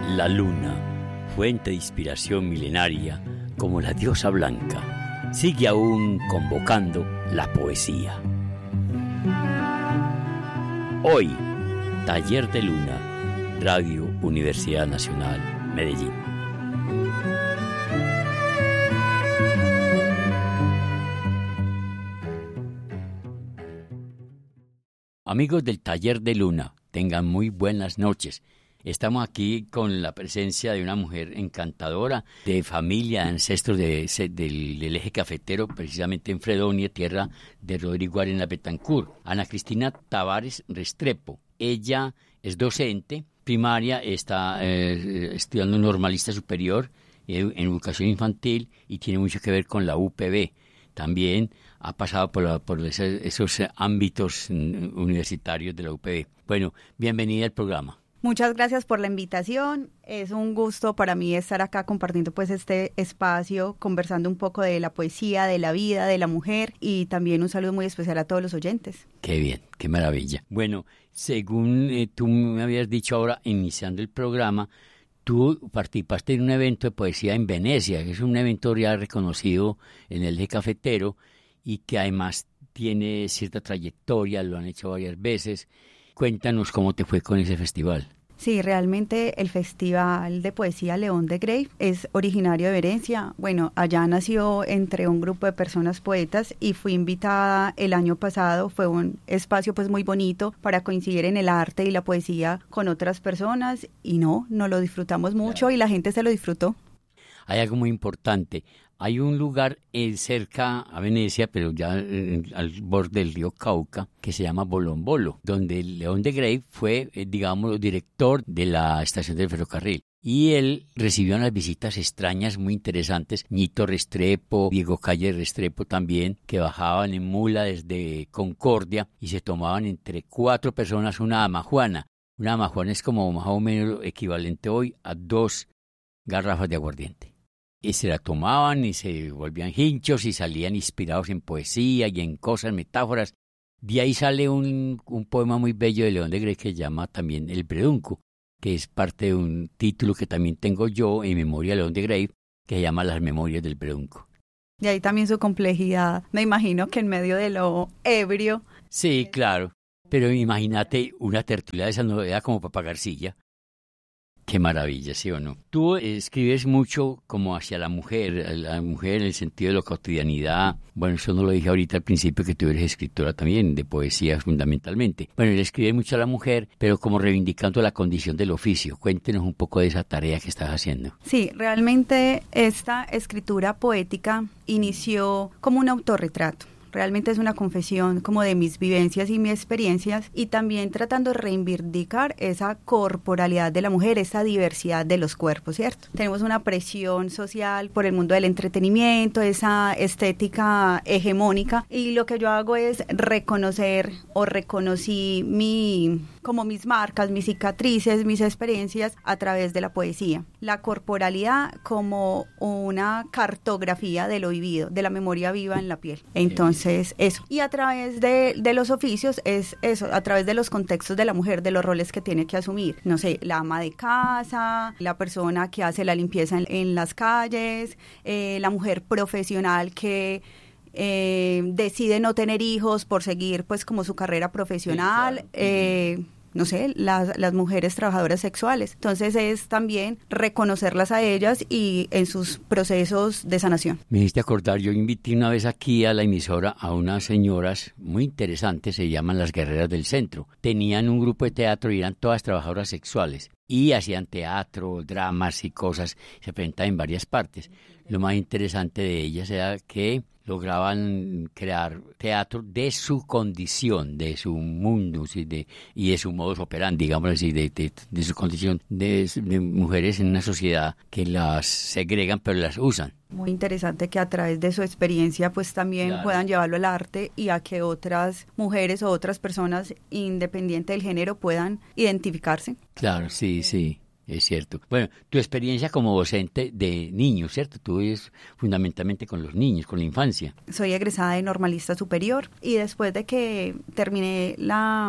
La luna, fuente de inspiración milenaria como la diosa blanca, sigue aún convocando la poesía. Hoy, Taller de Luna, Radio Universidad Nacional, Medellín. Amigos del Taller de Luna, tengan muy buenas noches. Estamos aquí con la presencia de una mujer encantadora, de familia, de ancestros del eje cafetero, precisamente en Fredonia, tierra de Rodrigo Arenas Betancourt. Ana Cristina Tavares Restrepo. Ella es docente primaria, está estudiando normalista superior en educación infantil y tiene mucho que ver con la UPB. También ha pasado por esos ámbitos universitarios de la UPB. Bueno, bienvenida al programa. Muchas gracias por la invitación. Es un gusto para mí estar acá compartiendo pues este espacio, conversando un poco de la poesía, de la vida, de la mujer y también un saludo muy especial a todos los oyentes. Qué bien, qué maravilla. Bueno, según tú me habías dicho ahora, iniciando el programa, tú participaste en un evento de poesía en Venecia, que es un evento ya reconocido en el eje cafetero y que además tiene cierta trayectoria, lo han hecho varias veces. Cuéntanos cómo te fue con ese festival. Sí, realmente el Festival de Poesía León de Grave es originario de Venecia. Bueno, allá nació entre un grupo de personas poetas y fui invitada el año pasado. Fue un espacio pues muy bonito para coincidir en el arte y la poesía con otras personas y nos lo disfrutamos mucho y la gente se lo disfrutó. Hay algo muy importante. Hay un lugar cerca a Venecia, pero ya al borde del río Cauca, que se llama Bolombolo, donde León de Grave fue, director de la estación del ferrocarril. Y él recibió unas visitas extrañas muy interesantes, Ñito Restrepo, Diego Calle Restrepo también, que bajaban en mula desde Concordia y se tomaban entre 4 personas una amajuana. Una amajuana es como más o menos equivalente hoy a 2 garrafas de aguardiente. Y se la tomaban y se volvían hinchos y salían inspirados en poesía y en cosas, metáforas. De ahí sale un poema muy bello de León de Grave que se llama también El Bredunco, que es parte de un título que también tengo yo en memoria de León de Grave, que se llama Las Memorias del Bredunco. Y ahí también su complejidad. Me imagino que en medio de lo ebrio. Sí, claro. Pero imagínate una tertulia de esa novedad como para pagar silla. Qué maravilla, ¿sí o no? Tú escribes mucho como hacia la mujer en el sentido de la cotidianidad. Bueno, eso no lo dije ahorita al principio, que tú eres escritora también, de poesía fundamentalmente. Bueno, él escribe mucho a la mujer, pero como reivindicando la condición del oficio. Cuéntenos un poco de esa tarea que estás haciendo. Sí, realmente esta escritura poética inició como un autorretrato. Realmente es una confesión como de mis vivencias y mis experiencias y también tratando de reivindicar esa corporalidad de la mujer, esa diversidad de los cuerpos, ¿cierto? Tenemos una presión social por el mundo del entretenimiento, esa estética hegemónica y lo que yo hago es reconocer o reconocí como mis marcas, mis cicatrices, mis experiencias a través de la poesía. La corporalidad como una cartografía de lo vivido, de la memoria viva en la piel. Entonces, eso. Y a través de los oficios es eso, a través de los contextos de la mujer, de los roles que tiene que asumir. No sé, la ama de casa, la persona que hace la limpieza en las calles, la mujer profesional que decide no tener hijos por seguir pues como su carrera profesional, sí, claro. No sé, las mujeres trabajadoras sexuales. Entonces es también reconocerlas a ellas y en sus procesos de sanación. Me hiciste acordar, yo invité una vez aquí a la emisora a unas señoras muy interesantes, se llaman las Guerreras del Centro. Tenían un grupo de teatro y eran todas trabajadoras sexuales y hacían teatro, dramas y cosas, se presentaban en varias partes. Lo más interesante de ellas era que lograban crear teatro de su condición, de su mundo y de su modus operandi, digamos así, de su condición de mujeres en una sociedad que las segregan pero las usan. Muy interesante que a través de su experiencia pues también claro, puedan llevarlo al arte y a que otras mujeres o otras personas independiente del género puedan identificarse. Claro, sí, sí. Es cierto. Bueno, tu experiencia como docente de niños, ¿cierto? Tú es fundamentalmente con los niños, con la infancia. Soy egresada de normalista superior y después de que terminé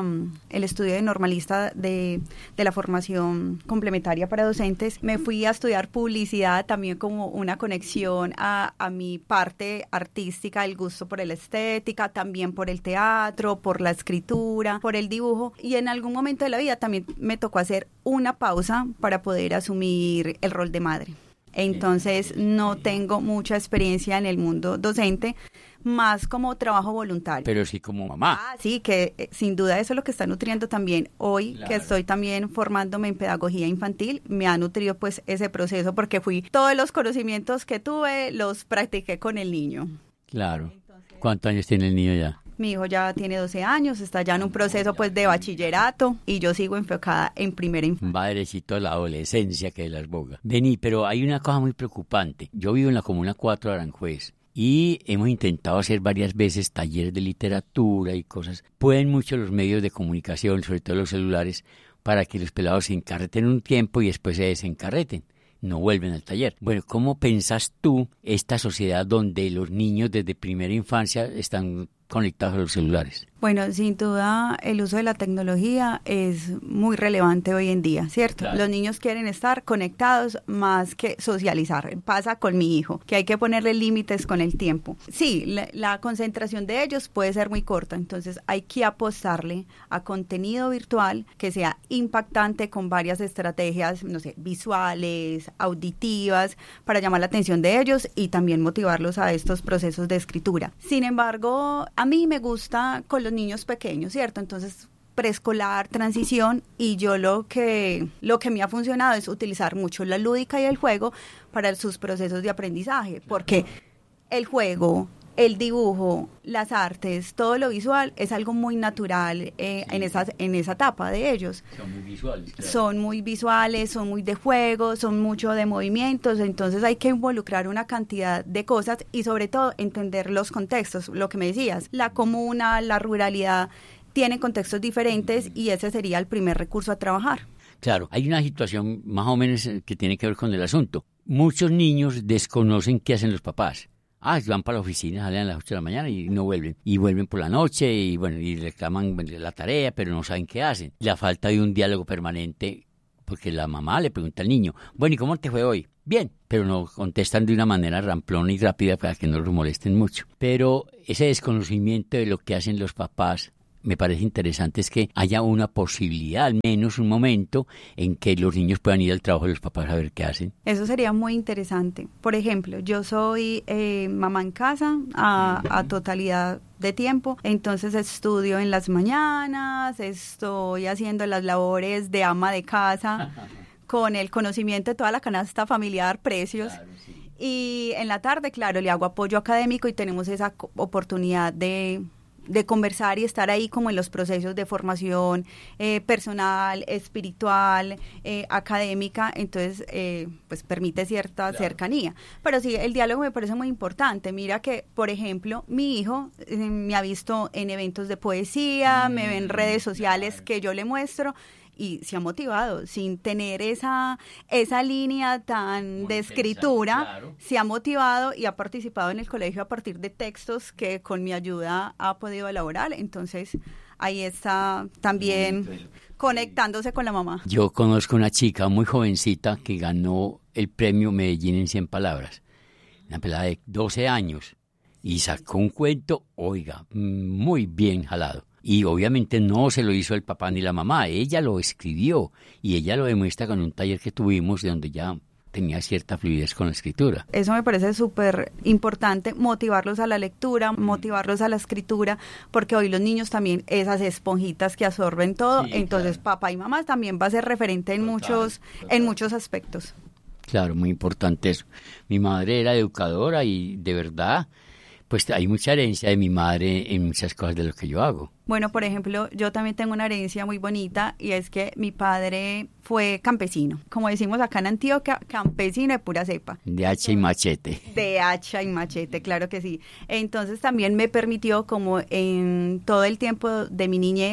el estudio de normalista de la formación complementaria para docentes, me fui a estudiar publicidad también como una conexión a mi parte artística, el gusto por la estética, también por el teatro, por la escritura, por el dibujo, y en algún momento de la vida también me tocó hacer una pausa para poder asumir el rol de madre. Entonces no tengo mucha experiencia en el mundo docente, más como trabajo voluntario. Pero sí como mamá. Sí, que sin duda eso es lo que está nutriendo también hoy, claro, que estoy también formándome en pedagogía infantil, me ha nutrido pues ese proceso porque todos los conocimientos que tuve los practiqué con el niño. Claro. ¿Cuántos años tiene el niño ya? Mi hijo ya tiene 12 años, está ya en un proceso pues de bachillerato y yo sigo enfocada en primera infancia. Va derechito a la adolescencia que las boga. Vení, pero hay una cosa muy preocupante. Yo vivo en la Comuna 4 de Aranjuez y hemos intentado hacer varias veces talleres de literatura y cosas. Pueden mucho los medios de comunicación, sobre todo los celulares, para que los pelados se encarreten un tiempo y después se desencarreten. No vuelven al taller. Bueno, ¿cómo pensás tú esta sociedad donde los niños desde primera infancia están conectados a los celulares? Bueno, sin duda el uso de la tecnología es muy relevante hoy en día, ¿cierto? Claro. Los niños quieren estar conectados más que socializar. Pasa con mi hijo, que hay que ponerle límites con el tiempo. Sí, la concentración de ellos puede ser muy corta, entonces hay que apostarle a contenido virtual que sea impactante con varias estrategias, no sé, visuales, auditivas, para llamar la atención de ellos y también motivarlos a estos procesos de escritura. Sin embargo, a mí me gusta con los niños pequeños, ¿cierto? Entonces, preescolar, transición, y yo lo que me ha funcionado es utilizar mucho la lúdica y el juego para sus procesos de aprendizaje, porque el juego, el dibujo, las artes, todo lo visual es algo muy natural en esa etapa de ellos. Son muy visuales. Claro. Son muy visuales, son muy de juego, son mucho de movimientos, entonces hay que involucrar una cantidad de cosas y sobre todo entender los contextos, lo que me decías, la comuna, la ruralidad, tienen contextos diferentes y ese sería el primer recurso a trabajar. Claro, hay una situación más o menos que tiene que ver con el asunto. Muchos niños desconocen qué hacen los papás. Van para la oficina, salen a las 8 de la mañana y no vuelven. Y vuelven por la noche y bueno, y reclaman la tarea, pero no saben qué hacen. La falta de un diálogo permanente, porque la mamá le pregunta al niño, bueno, ¿y cómo te fue hoy? Bien, pero no contestan de una manera ramplona y rápida para que no los molesten mucho. Pero ese desconocimiento de lo que hacen los papás, me parece interesante es que haya una posibilidad, al menos un momento, en que los niños puedan ir al trabajo de los papás a ver qué hacen. Eso sería muy interesante. Por ejemplo, yo soy mamá en casa a totalidad de tiempo, entonces estudio en las mañanas, estoy haciendo las labores de ama de casa con el conocimiento de toda la canasta familiar, precios. Claro, sí. Y en la tarde, claro, le hago apoyo académico y tenemos esa oportunidad de conversar y estar ahí como en los procesos de formación personal, espiritual, académica, entonces pues permite cierta cercanía. Pero sí, el diálogo me parece muy importante. Mira que, por ejemplo, mi hijo me ha visto en eventos de poesía, me ve en redes sociales que yo le muestro, y se ha motivado, sin tener esa línea tan muy de escritura, claro. Se ha motivado y ha participado en el colegio a partir de textos que con mi ayuda ha podido elaborar, entonces ahí está también conectándose con la mamá. Yo conozco una chica muy jovencita que ganó el premio Medellín en 100 palabras, una pelada de 12 años, y sacó un cuento, oiga, muy bien jalado. Y obviamente no se lo hizo el papá ni la mamá, ella lo escribió y ella lo demuestra con un taller que tuvimos de donde ya tenía cierta fluidez con la escritura. Eso me parece súper importante, motivarlos a la lectura, motivarlos a la escritura, porque hoy los niños también, esas esponjitas que absorben todo, sí, entonces claro. Papá y mamá también va a ser referente en muchos aspectos. Claro, muy importante eso. Mi madre era educadora y de verdad, pues hay mucha herencia de mi madre en muchas cosas de lo que yo hago. Bueno, por ejemplo, yo también tengo una herencia muy bonita y es que mi padre fue campesino. Como decimos acá en Antioquia, campesino de pura cepa. De hacha y machete. De hacha y machete, claro que sí. Entonces también me permitió, como en todo el tiempo de mi niñez,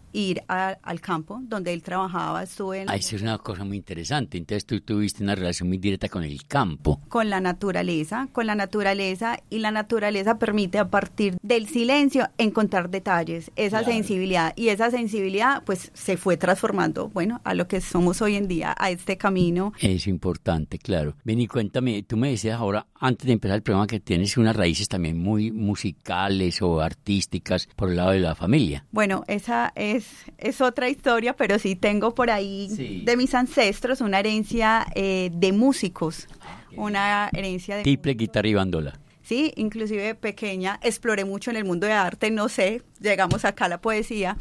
ir al campo donde él trabajaba. Estuve Eso es una cosa muy interesante. Entonces tú tuviste una relación muy directa con el campo. Con la naturaleza, y la naturaleza permite a partir del silencio encontrar detalles, esa sensibilidad, y esa sensibilidad pues se fue transformando, bueno, a lo que somos hoy en día, a este camino. Es importante, claro. Ven y cuéntame, tú me decías ahora, antes de empezar el programa, que tienes unas raíces también muy musicales o artísticas por el lado de la familia. Bueno, esa es otra historia, pero sí tengo por ahí de mis ancestros una herencia de músicos, una herencia de triple, guitarra y bandola. Sí, inclusive pequeña exploré mucho en el mundo de arte, no sé, llegamos acá a la poesía,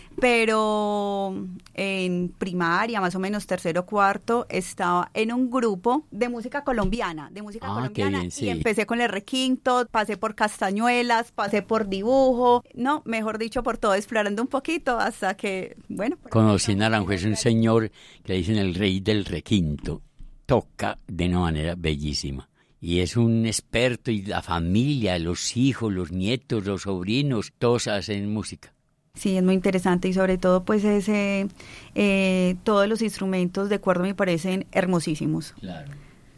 pero en primaria, más o menos tercero, cuarto, estaba en un grupo de música colombiana, qué bien, sí. Y empecé con el requinto, pasé por castañuelas, pasé por dibujo, no, mejor dicho, por todo, explorando un poquito hasta que, bueno. Conocí en Naranjo, es un señor que le dicen el rey del requinto, toca de una manera bellísima. Y es un experto, y la familia, los hijos, los nietos, los sobrinos, todos hacen música. Sí, es muy interesante, y sobre todo pues todos los instrumentos de cuerda me parecen hermosísimos. Claro.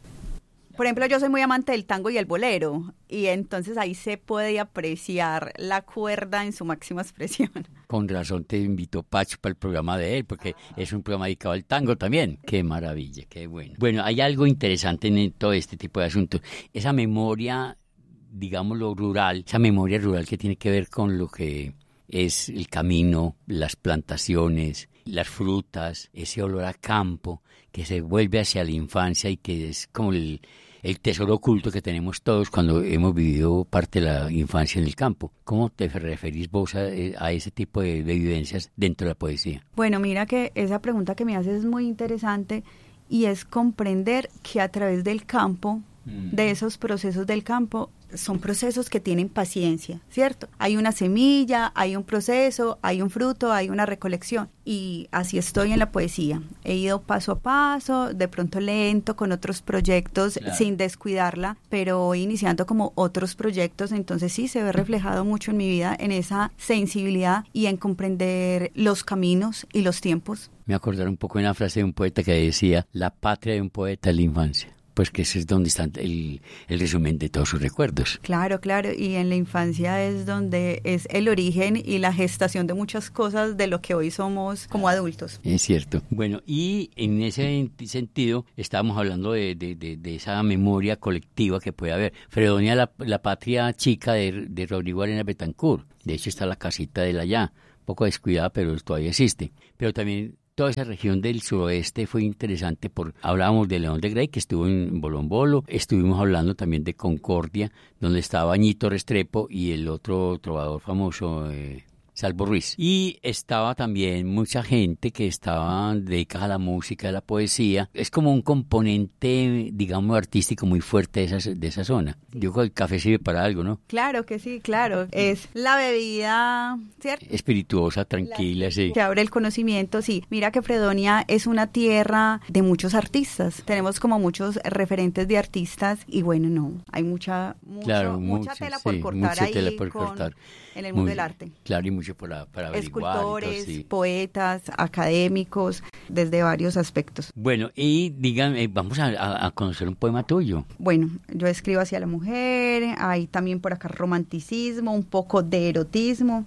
Por ejemplo, yo soy muy amante del tango y el bolero, y entonces ahí se puede apreciar la cuerda en su máxima expresión. Con razón te invitó Pacho para el programa de él, porque es un programa dedicado al tango también. Qué maravilla, qué bueno. Bueno, hay algo interesante en todo este tipo de asuntos. Esa memoria, digámoslo, rural, esa memoria rural que tiene que ver con lo que es el camino, las plantaciones, las frutas, ese olor a campo que se vuelve hacia la infancia y que es como el tesoro oculto que tenemos todos cuando hemos vivido parte de la infancia en el campo. ¿Cómo te referís vos a ese tipo de vivencias dentro de la poesía? Bueno, mira que esa pregunta que me haces es muy interesante, y es comprender que a través del campo, de esos procesos del campo, son procesos que tienen paciencia, ¿cierto? Hay una semilla, hay un proceso, hay un fruto, hay una recolección, y así estoy en la poesía. He ido paso a paso, de pronto lento, con otros proyectos, sin descuidarla, pero voy iniciando como otros proyectos, entonces sí, se ve reflejado mucho en mi vida, en esa sensibilidad y en comprender los caminos y los tiempos. Me acordaré un poco de una frase de un poeta que decía: la patria de un poeta es la infancia. Pues que ese es donde está el resumen de todos sus recuerdos. Claro, y en la infancia es donde es el origen y la gestación de muchas cosas de lo que hoy somos como adultos. Es cierto. Bueno, y en ese sentido estábamos hablando de esa memoria colectiva que puede haber. Fredonia, la patria chica de Rodrigo Arenas Betancourt. De hecho está la casita de él allá, un poco descuidada, pero todavía existe. Pero también toda esa región del suroeste fue interesante. Hablábamos de León de Grey, que estuvo en Bolombolo. Estuvimos hablando también de Concordia, donde estaba Ñito Restrepo y el otro trovador famoso, Salvo Ruiz. Y estaba también mucha gente que estaba dedicada a la música, a la poesía. Es como un componente, digamos, artístico muy fuerte de esa zona. Yo creo que el café sirve para algo, ¿no? Claro que sí, claro. Es la bebida, ¿cierto? Espirituosa, tranquila, sí. Que abre el conocimiento, sí. Mira que Fredonia es una tierra de muchos artistas. Tenemos como muchos referentes de artistas, y bueno, no, hay mucha tela por cortar ahí en el mundo del arte. Claro, y mucho para averiguar. Escultores, poetas, académicos, desde varios aspectos. Bueno, y díganme, vamos a conocer un poema tuyo. Bueno, yo escribo hacia la mujer, hay también por acá romanticismo, un poco de erotismo.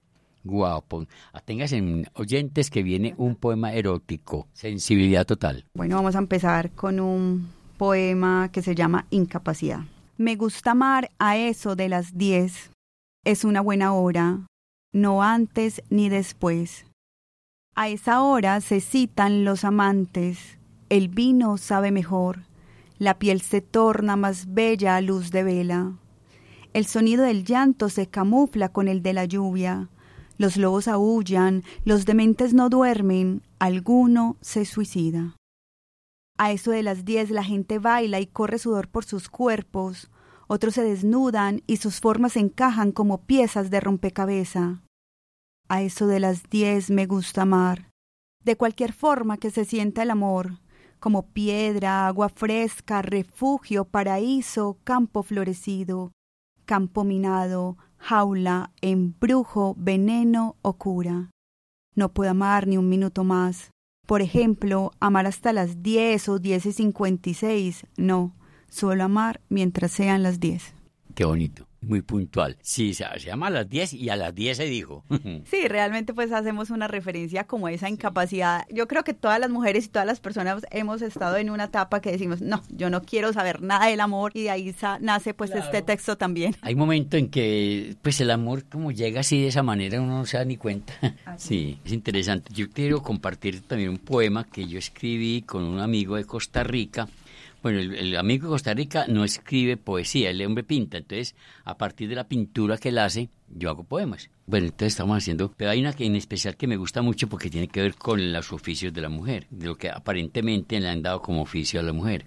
Guapo. Tengas en oyentes que viene un poema erótico, sensibilidad total. Bueno, vamos a empezar con un poema que se llama Incapacidad. Me gusta amar a eso de las 10. Es una buena hora, no antes ni después. A esa hora se citan los amantes, el vino sabe mejor, la piel se torna más bella a luz de vela. El sonido del llanto se camufla con el de la lluvia, los lobos aúllan, los dementes no duermen, alguno se suicida. A eso de las 10 la gente baila y corre sudor por sus cuerpos, otros se desnudan y sus formas encajan como piezas de rompecabezas. A eso de las 10 me gusta amar, de cualquier forma que se sienta el amor, como piedra, agua fresca, refugio, paraíso, campo florecido, campo minado, jaula, embrujo, veneno o cura. no puedo amar ni un minuto más. Por ejemplo, amar hasta las 10 o 10:56, no, solo amar mientras sean las 10. Qué bonito, muy puntual. Sí, se llama a las 10 y a las 10 se dijo. Sí, realmente pues hacemos una referencia como a esa incapacidad. Yo creo que todas las mujeres y todas las personas hemos estado en una etapa que decimos, no, yo no quiero saber nada del amor, y de ahí nace pues Claro. este texto también. Hay momentos en que pues el amor como llega así de esa manera, uno no se da ni cuenta. Sí, es interesante. Yo quiero compartir también un poema que yo escribí con un amigo de Costa Rica. Bueno, el amigo de Costa Rica no escribe poesía, el hombre pinta, entonces a partir de la pintura que él hace, yo hago poemas. Bueno, entonces estamos haciendo, pero hay una que en especial que me gusta mucho porque tiene que ver con los oficios de la mujer, de lo que aparentemente le han dado como oficio a la mujer.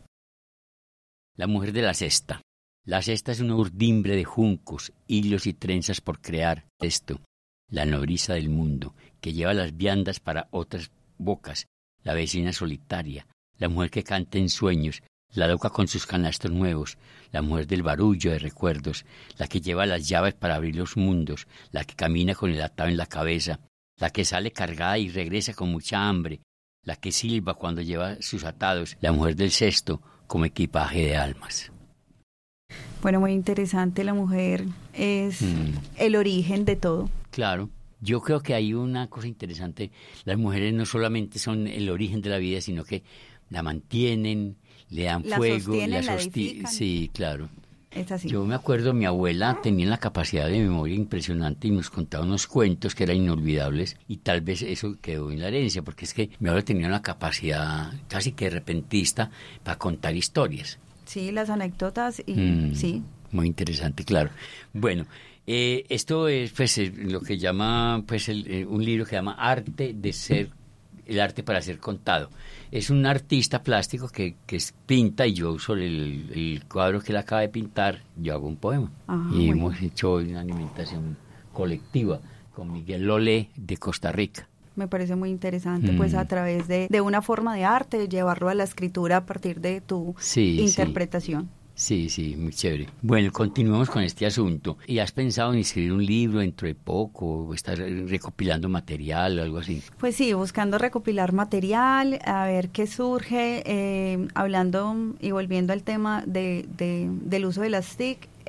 La mujer de la cesta. La cesta es una urdimbre de juncos, hilos y trenzas por crear esto, la nodriza del mundo, que lleva las viandas para otras bocas, la vecina solitaria, la mujer que canta en sueños, la loca con sus canastos nuevos, la mujer del barullo de recuerdos, la que lleva las llaves para abrir los mundos, la que camina con el atado en la cabeza, la que sale cargada y regresa con mucha hambre, la que silba cuando lleva sus atados, la mujer del cesto como equipaje de almas. Bueno, muy interesante, la mujer es el origen de todo. Claro. Yo creo que hay una cosa interesante, las mujeres no solamente son el origen de la vida, sino que la mantienen, le dan fuego, la edifican. Sí, claro. Es así. Yo me acuerdo, mi abuela tenía la capacidad de memoria impresionante y nos contaba unos cuentos que eran inolvidables, y tal vez eso quedó en la herencia, porque es que mi abuela tenía una capacidad casi que repentista para contar historias. Sí, las anécdotas y sí. Muy interesante, claro. Bueno, esto es pues lo que llama pues un libro que llama Arte de ser, el arte para ser contado. Es un artista plástico que pinta, y yo sobre el cuadro que él acaba de pintar, yo hago un poema. Y hemos hecho hoy una alimentación colectiva con Miguel Lolé de Costa Rica. Me parece muy interesante, pues a través de una forma de arte, llevarlo a la escritura a partir de tu interpretación. Sí, muy chévere. Bueno, continuemos con este asunto. ¿Y has pensado en escribir un libro dentro de poco? ¿O estás recopilando material o algo así? Pues sí, buscando recopilar material, a ver qué surge, hablando y volviendo al tema del uso de las TIC.